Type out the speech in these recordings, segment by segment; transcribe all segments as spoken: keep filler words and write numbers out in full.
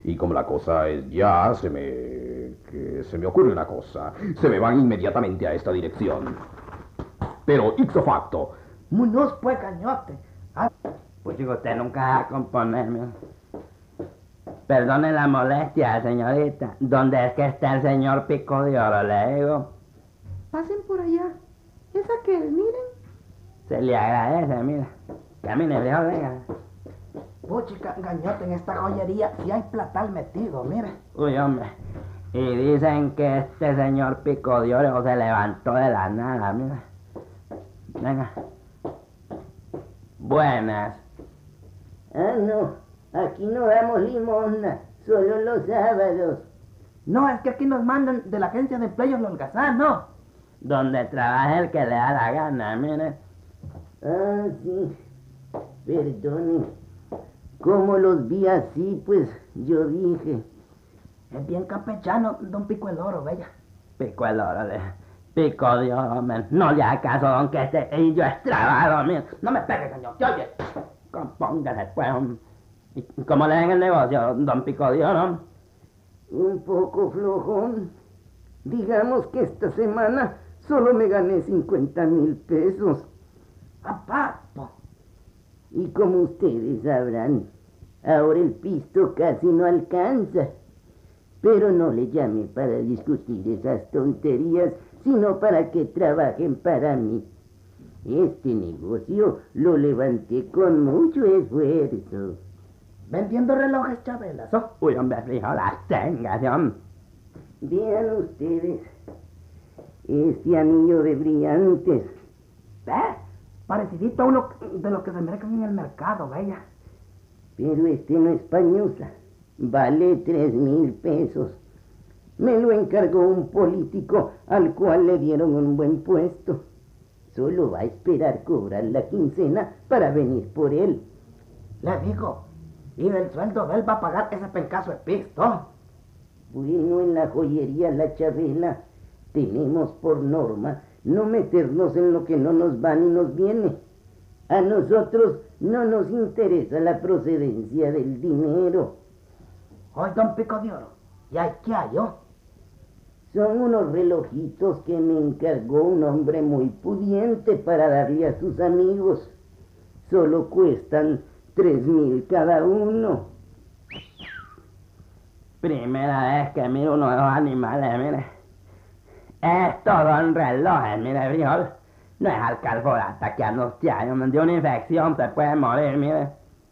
Y como la cosa es ya, se me... que se me ocurre una cosa. Se me van inmediatamente a esta dirección. Pero, ipso facto. Muñoz, pues, cañote. Ah, Pues chico, usted nunca va a componerme. Perdone la molestia, señorita. ¿Dónde es que está el señor Pico de Oro, le digo? pasen por allá. ¿Es aquel, miren? Se le agradece, mira. Camine, viejo, venga. Puchica, gañote, en esta joyería sí hay platal metido, mire. Uy, hombre. Y dicen que este señor Pico de Oro se levantó de la nada, mira. Venga. Buenas. Ah, no, aquí no damos limosna, solo los sábados. No, es que aquí nos mandan de la agencia de empleo el holgazán, ¿no? Donde trabaje el que le da la gana, mire. Ah, sí, perdone. Como los vi así, pues yo dije. Es bien campechano, don Pico el Oro, bella. Pico el Oro, le... Pico de Oro, hombre. No le haga caso, don, que este y yo es trabajo, mire. No me pegue, señor, ¿te oye? Compóngase, pues, hombre. ¿Y cómo le den el negocio, don Pico de Oro? Un poco flojón. Digamos que esta semana solo me gané cincuenta mil pesos. ¡A papo! Y como ustedes sabrán, ahora el pisto casi no alcanza. Pero no le llame para discutir esas tonterías, sino para que trabajen para mí. Este negocio lo levanté con mucho esfuerzo. Vendiendo relojes, Chabelas, ¿oh? Uy, hombre, fijo, las tengas, hombre. Vean ustedes, este anillo de brillantes. ¿Eh? Parecidito a uno de los que se mercan en el mercado, bella. Pero este no es pañosa, vale tres mil pesos. Me lo encargó un político al cual le dieron un buen puesto. Solo va a esperar cobrar la quincena para venir por él. Le digo, y del sueldo de él va a pagar ese pencazo de pisto. Bueno, en la joyería La Chabela tenemos por norma no meternos en lo que no nos va ni nos viene. A nosotros no nos interesa la procedencia del dinero. Hoy, don Pico de Oro, ¿y hay qué hay, oh? Son unos relojitos que me encargó un hombre muy pudiente para darle a sus amigos. Solo cuestan tres mil cada uno. Primera vez que miro uno de los animales, mire. Estos son relojes, mire, frijol. No es alcalborata que anunciar, me dio una infección, se puede morir, mire.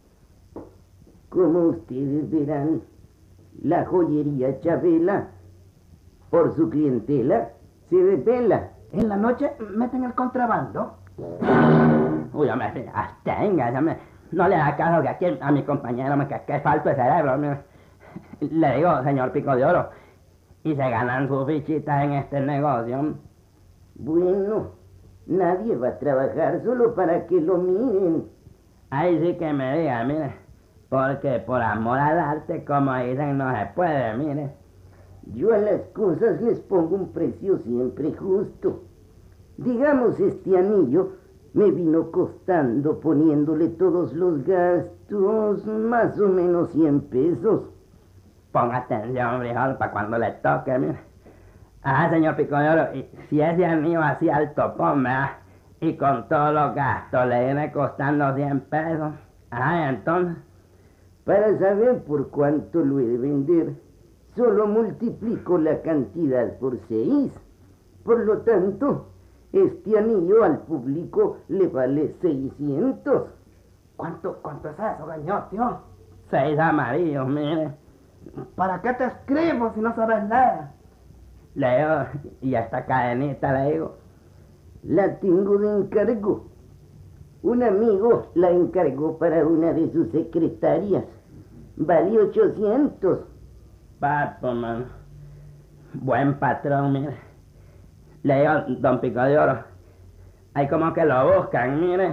Como ustedes verán, la joyería Chabela, por su clientela, se desvela. En la noche meten el contrabando. Uy, hombre, absténgase, hombre. No le haga caso que aquí a mi compañero me que, que falto de cerebro, mire. Le digo, señor Pico de Oro, y se ganan sus fichitas en este negocio. Bueno, nadie va a trabajar solo para que lo miren. Ahí sí que me diga, mire, porque por amor al arte, como dicen, no se puede, mire. Yo a las cosas les pongo un precio siempre justo. Digamos, este anillo me vino costando, poniéndole todos los gastos, más o menos cien pesos. Ponga atención, frijol, para cuando le toque, mire. Ah, señor Pico de Oro, y si ese anillo así al topón, ¿verdad? Y con todos los gastos le viene costando cien pesos. Ah, entonces, Para saber por cuánto lo he de vender, solo multiplico la cantidad por seis. Por lo tanto, este anillo al público le vale seiscientos. ¿Cuánto, cuánto es eso, gañote, oh? seis amarillos, mire. ¿Para qué te escribo si no sabes leer? Le digo, y esta cadenita, le digo. La tengo de encargo. Un amigo la encargó para una de sus secretarias. Vale ochocientos. Papo, mano. Buen patrón, mire. Le digo, don Pico de Oro, hay como que lo buscan, mire.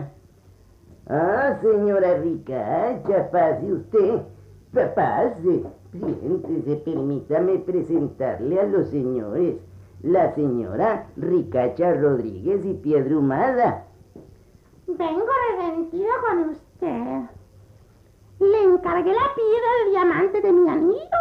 Ah, señora Ricacha, pase usted. Pa- Pase. Siéntese, permítame presentarle a los señores. La señora Ricacha Rodríguez y Piedra Humada. Vengo resentido con usted. Le encargué la piedra de diamante de mi anillo